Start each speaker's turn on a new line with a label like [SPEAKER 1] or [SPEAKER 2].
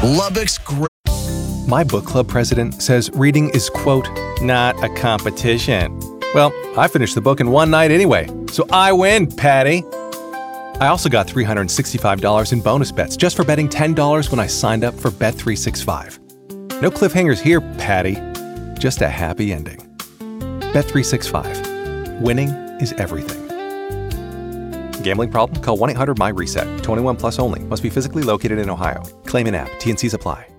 [SPEAKER 1] Lubbock's great.
[SPEAKER 2] My book club president says reading is, quote, not a competition. Well, I finished the book in one night anyway, so I win, Patty. I also got $365 in bonus bets just for betting $10 when I signed up for Bet365. No cliffhangers here, Patty. Just a happy ending. Bet365. Winning is everything. Gambling problem? Call 1-800-MY-RESET. 21 plus only. Must be physically located in Ohio. Claim in app. T&Cs apply.